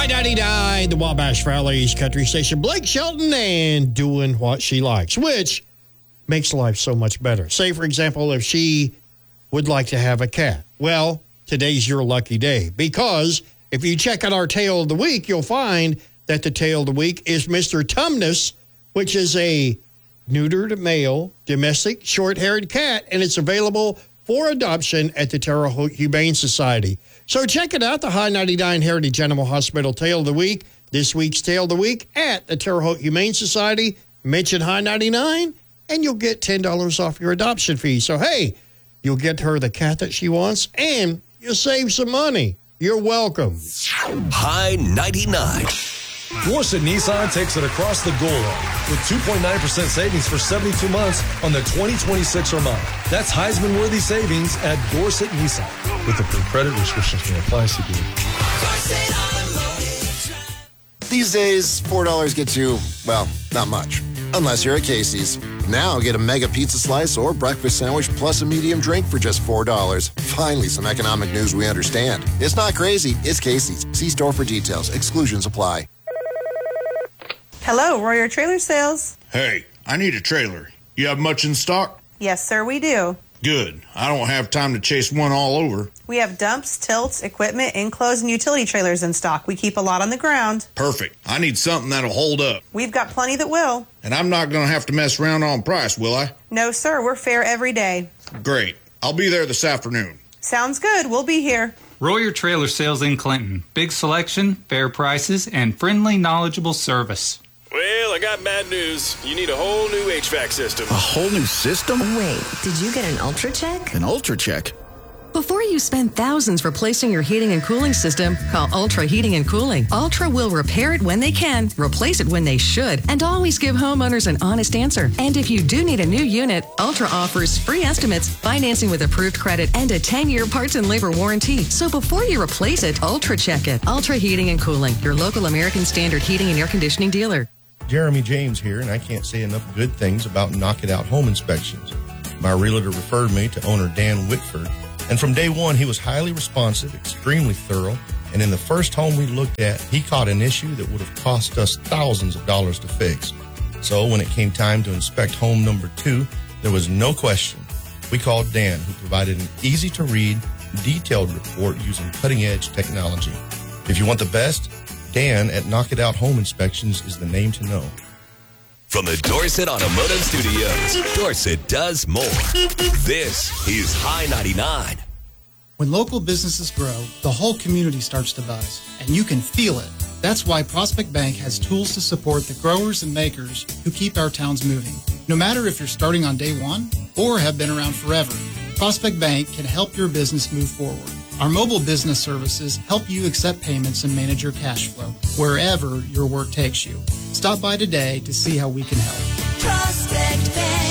High 99, the Wabash Valley's country station. Blake Shelton and doing what she likes, which makes life so much better. Say, for example, if she would like to have a cat. Well, today's your lucky day, because if you check out our Tale of the Week, you'll find that the Tale of the Week is Mr. Tumnus, which is a neutered male domestic short-haired cat, and it's available for adoption at the Terre Haute Humane Society. So check it out, the High 99 Heritage Animal Hospital Tale of the Week. This week's Tale of the Week at the Terre Haute Humane Society. Mention High 99, and you'll get $10 off your adoption fee. So, hey, you'll get her the cat that she wants, and you'll save some money. You're welcome. High 99. Dorset Nissan takes it across the goal line with 2.9% savings for 72 months on the 2026 Armada. That's Heisman-worthy savings at Dorset Nissan. With approved credit, restrictions may apply. See dealer. These days, $4 gets you, well, not much. Unless you're at Casey's. Now get a mega pizza slice or breakfast sandwich plus a medium drink for just $4. Finally, some economic news we understand. It's not crazy, it's Casey's. See store for details. Exclusions apply. Hello, Royer Trailer Sales. Hey, I need a trailer. You have much in stock? Yes, sir, we do. Good. I don't have time to chase one all over. We have dumps, tilts, equipment, enclosed, and utility trailers in stock. We keep a lot on the ground. Perfect. I need something that'll hold up. We've got plenty that will. And I'm not going to have to mess around on price, will I? No, sir. We're fair every day. Great. I'll be there this afternoon. Sounds good. We'll be here. Royer Trailer Sales in Clinton. Big selection, fair prices, and friendly, knowledgeable service. Well, I got bad news. You need a whole new HVAC system. A whole new system? Wait, did you get an Ultra Check? An Ultra Check? Before you spend thousands replacing your heating and cooling system, call Ultra Heating and Cooling. Ultra will repair it when they can, replace it when they should, and always give homeowners an honest answer. And if you do need a new unit, Ultra offers free estimates, financing with approved credit, and a 10-year parts and labor warranty. So before you replace it, Ultra Check it. Ultra Heating and Cooling, your local American Standard heating and air conditioning dealer. Jeremy James here, and I can't say enough good things about Knock It Out Home Inspections. My realtor referred me to owner Dan Whitford, and from day one, he was highly responsive, extremely thorough, and in the first home we looked at, he caught an issue that would have cost us thousands of dollars to fix. So when it came time to inspect home number 2, there was no question. We called Dan, who provided an easy-to-read, detailed report using cutting-edge technology. If you want the best, Dan at Knock It Out Home Inspections is the name to know. From the Dorset Automotive Studios, Dorset does more. This is High 99. When local businesses grow, the whole community starts to buzz, and you can feel it. That's why Prospect Bank has tools to support the growers and makers who keep our towns moving. No matter if you're starting on day one or have been around forever, Prospect Bank can help your business move forward. Our mobile business services help you accept payments and manage your cash flow wherever your work takes you. Stop by today to see how we can help. Prospect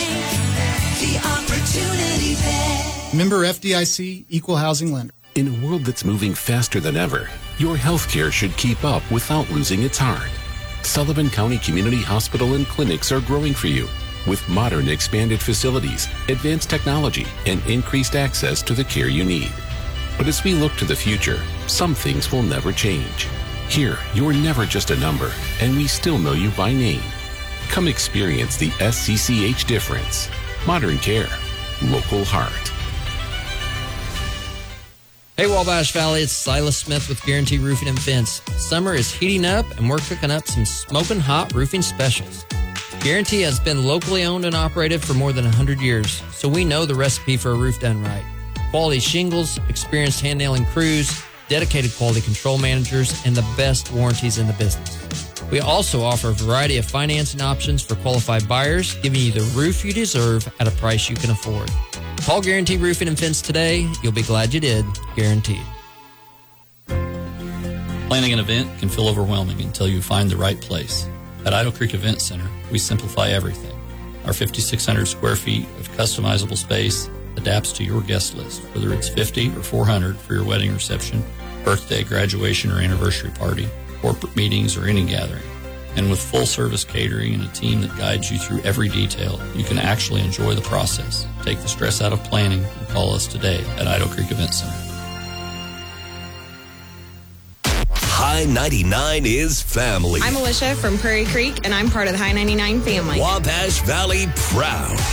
Bank, the opportunity bank. Member FDIC, Equal Housing Lender. In a world that's moving faster than ever, your healthcare should keep up without losing its heart. Sullivan County Community Hospital and clinics are growing for you with modern expanded facilities, advanced technology, and increased access to the care you need. But as we look to the future, some things will never change. Here, you're never just a number, and we still know you by name. Come experience the SCCH difference. Modern care. Local heart. Hey Wabash Valley, it's Silas Smith with Guarantee Roofing and Fence. Summer is heating up and we're cooking up some smoking hot roofing specials. Guarantee has been locally owned and operated for more than 100 years, so we know the recipe for a roof done right. Quality shingles, experienced hand-nailing crews, dedicated quality control managers, and the best warranties in the business. We also offer a variety of financing options for qualified buyers, giving you the roof you deserve at a price you can afford. Call Guarantee Roofing and Fence today. You'll be glad you did. Guaranteed. Planning an event can feel overwhelming until you find the right place. At Idle Creek Event Center, we simplify everything. Our 5,600 square feet of customizable space adapts to your guest list, whether it's 50 or 400 for your wedding reception, birthday, graduation, or anniversary party, corporate meetings, or any gathering. And with full-service catering and a team that guides you through every detail, you can actually enjoy the process. Take the stress out of planning and call us today at Idle Creek Event Center. High High 99 is family. I'm Alicia from Prairie Creek, and I'm part of the High 99 family. Wabash Valley proud.